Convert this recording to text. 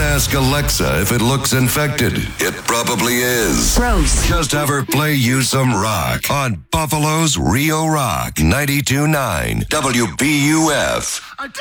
ask Alexa if it looks infected. It probably is. Gross. Just have her play you some rock on Buffalo's Rio Rock 92.9 WBUF.